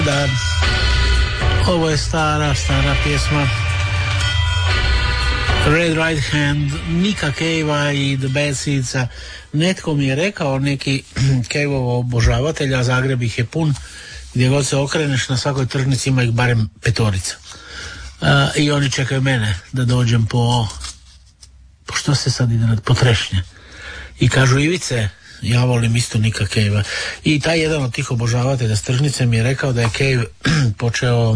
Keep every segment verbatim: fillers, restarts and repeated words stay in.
Da, ovo je stara, stara pjesma Red Right Hand, Nika Cave-a i The Bad Seeds-a. Netko mi je rekao, neki Cave-ovo obožavatelj, a Zagreb ih je pun, gdje god se okreneš na svakoj tržnici ima ih barem petorica. Uh, I oni čekaju mene da dođem po, po što se sad ide, po trešnje. I kažu, Ivice, ja volim isto Nika Cave-a. I taj jedan od tih obožavatelja s tržnice mi je rekao da je Cave počeo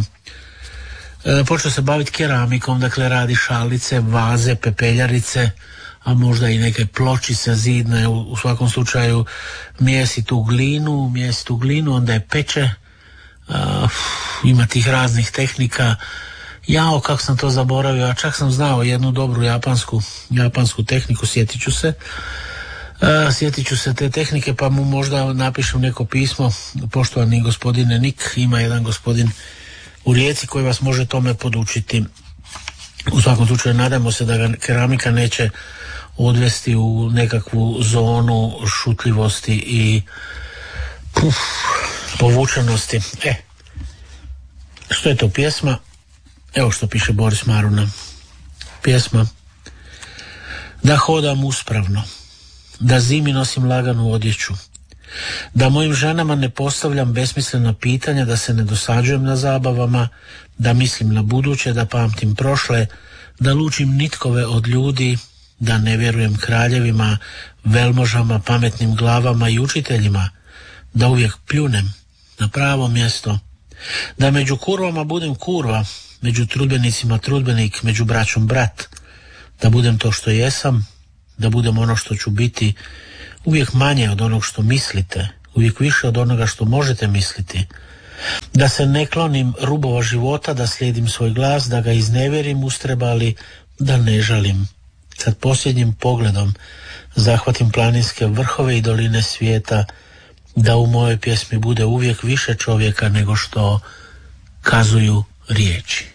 počeo se baviti keramikom, dakle radi šalice, vaze, pepeljarice, a možda i neke pločice zidne, u, u svakom slučaju mijesi tu glinu, mijesi tu glinu, onda je peče, uh, ima tih raznih tehnika. Jao, kako sam to zaboravio, a čak sam znao jednu dobru japansku, japansku tehniku, sjetit ću se. Uh, sjetit ću se te tehnike, pa mu možda napišem neko pismo. Poštovani gospodine Nik, ima jedan gospodin u Rijeci koji vas može tome podučiti. U svakom slučaju nadamo se da ga keramika neće odvesti u nekakvu zonu šutljivosti i puf, povučenosti. E, što je to pjesma? Evo što piše Boris Maruna. Pjesma: da hodam uspravno, da zimi nosim laganu odjeću, da mojim ženama ne postavljam besmislena pitanja, da se ne dosađujem na zabavama, da mislim na buduće, da pamtim prošle, da lučim nitkove od ljudi, da ne vjerujem kraljevima, velmožama, pametnim glavama i učiteljima, da uvijek pljunem na pravo mjesto, da među kurvama budem kurva, među trudbenicima trudbenik, među braćom brat, da budem to što jesam, da budem ono što ću biti, uvijek manje od onog što mislite, uvijek više od onoga što možete misliti, da se ne klonim rubova života, da slijedim svoj glas, da ga iznevjerim ustrebali, da ne žalim. Kad posljednjim pogledom zahvatim planinske vrhove i doline svijeta, da u mojoj pjesmi bude uvijek više čovjeka nego što kazuju riječi.